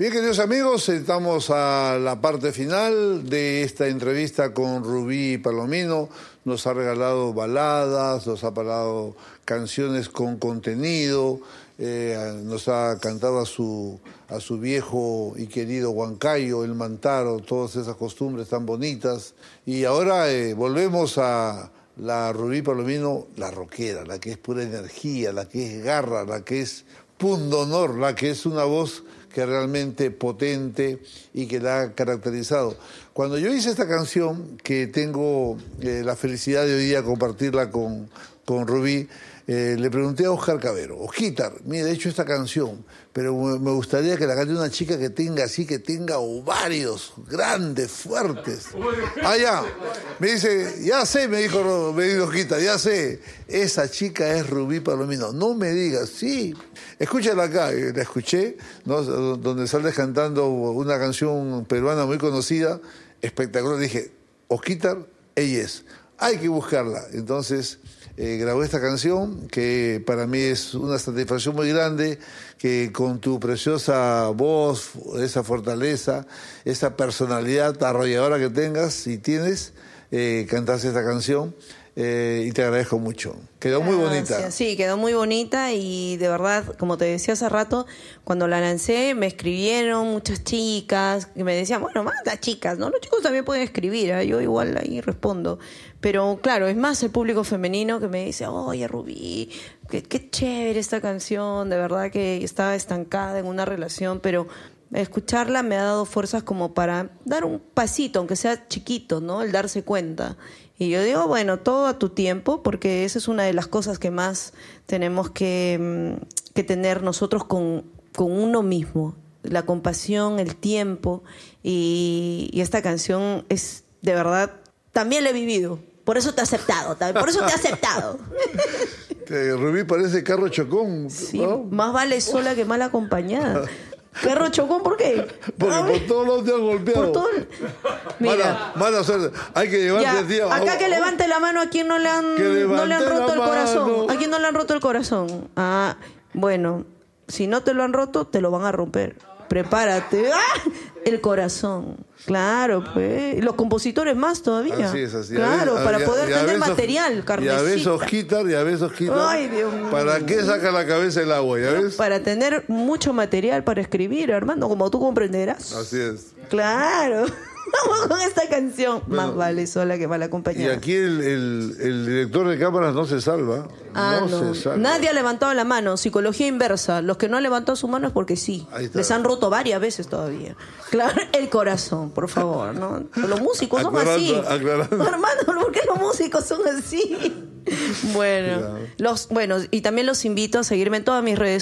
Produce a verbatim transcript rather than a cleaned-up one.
Bien, queridos amigos, estamos a la parte final de esta entrevista con Rubí Palomino. Nos ha regalado baladas, nos ha regalado canciones con contenido, eh, nos ha cantado a su, a su viejo y querido Huancayo, el Mantaro, todas esas costumbres tan bonitas. Y ahora eh, volvemos a la Rubí Palomino, la rockera, la que es pura energía, la que es garra, la que es pundonor, la que es una voz que realmente potente y que la ha caracterizado. Cuando yo hice esta canción, que tengo eh, la felicidad de hoy día compartirla con, con Rubí, eh, le pregunté a Oscar Cabero, Osquitar, mira, he hecho esta canción, pero me gustaría que la cante una chica que tenga así, que tenga ovarios grandes, fuertes. Ah, ya. Me dice, ya sé, me dijo, me dijo Osquitar, ya sé, esa chica es Rubí Palomino. No me digas, sí. Escúchala acá, la escuché, ¿no? Donde sales cantando una canción peruana muy conocida, espectacular. Dije, Osquitar, ella es. Hay que buscarla. Entonces eh, grabé esta canción, que para mí es una satisfacción muy grande, que con tu preciosa voz, esa fortaleza, esa personalidad arrolladora que tengas y tienes, eh, cantaste esta canción. Eh, y te agradezco mucho. Quedó Gracias. Muy bonita. Sí, quedó muy bonita y de verdad, como te decía hace rato, cuando la lancé me escribieron muchas chicas que me decían, bueno, manda chicas, ¿no? Los chicos también pueden escribir, ¿eh? Yo igual ahí respondo. Pero claro, es más el público femenino que me dice, oye, Rubí, qué, qué chévere esta canción, de verdad que estaba estancada en una relación, pero escucharla me ha dado fuerzas como para dar un pasito, aunque sea chiquito, ¿no? El darse cuenta. Y yo digo, bueno, todo a tu tiempo, porque esa es una de las cosas que más tenemos que, que tener nosotros con, con uno mismo. La compasión, el tiempo. Y, y esta canción es, de verdad, también la he vivido. Por eso te he aceptado, por eso te he aceptado. Que Rubí parece carro chocón, sí, ¿no? Más vale sola que mal acompañada. ¿Carro chocón por qué? Porque por todos lados te han golpeado. Por todo... Mira. Mala, mala suerte. Hay que llevarte, tío. Acá que levante la mano a quien no le han, no le han roto el corazón. A quien no le han roto el corazón. Ah, bueno, si no te lo han roto, te lo van a romper. Prepárate. ¡Ah! El corazón. Claro, pues. Los compositores más todavía. Así es, así. Claro, a, para a, poder a, tener besos, material, carnecita. Ya ves, Osquitar, ya ves, Osquitar. Ay, Dios mío. ¿Para qué saca la cabeza el agua, ya ves? Para tener mucho material para escribir, Armando, como tú comprenderás. Así es. Claro. Vamos con esta canción. Bueno, más vale sola que mal y acompañada. aquí el, el, el director de cámaras no se salva. Ah, no, no. se salva. Nadie ha levantado la mano. Psicología inversa. Los que no han levantado su mano es porque sí. Les han roto varias veces todavía. Claro, el corazón, por favor, ¿no? Los músicos son así. Aclarando. Hermano, ¿por qué los músicos son así? Bueno, los, bueno, y también los invito a seguirme en todas mis redes